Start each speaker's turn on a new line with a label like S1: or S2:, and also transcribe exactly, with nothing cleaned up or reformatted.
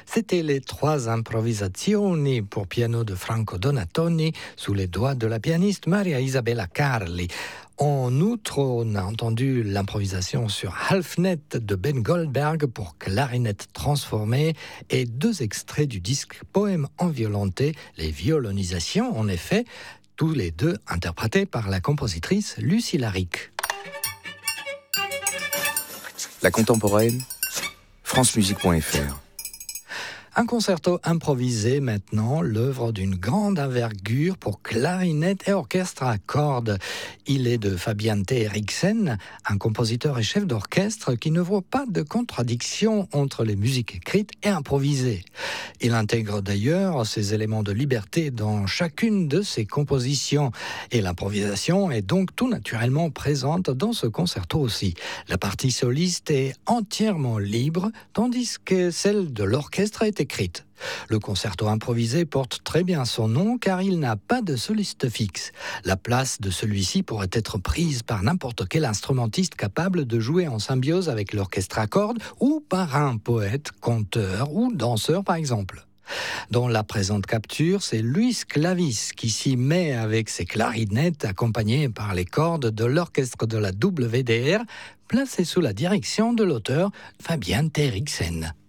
S1: C'était les trois improvisazioni pour piano de Franco Donatoni sous les doigts de la pianiste Maria Isabella Carli. En outre, on a entendu l'improvisation sur Halfnet de Ben Goldberg pour clarinette transformée et deux extraits du disque Poème enviolenté, les violonisations en effet, tous les deux interprétés par la compositrice Lucie Laric.
S2: La contemporaine, francemusique point f r.
S1: Un concerto improvisé maintenant, l'œuvre d'une grande envergure pour clarinette et orchestre à cordes. Il est de Fabian T. Eriksen, un compositeur et chef d'orchestre qui ne voit pas de contradiction entre les musiques écrites et improvisées. Il intègre d'ailleurs ces éléments de liberté dans chacune de ses compositions. Et l'improvisation est donc tout naturellement présente dans ce concerto aussi. La partie soliste est entièrement libre, tandis que celle de l'orchestre est écrite. Le concerto improvisé porte très bien son nom car il n'a pas de soliste fixe. La place de celui-ci pourrait être prise par n'importe quel instrumentiste capable de jouer en symbiose avec l'orchestre à cordes ou par un poète, conteur ou danseur par exemple. Dans la présente capture, c'est Luis Clavis qui s'y met avec ses clarinettes accompagnées par les cordes de l'orchestre de la W D R placé sous la direction de l'auteur Fabian T. Eriksen.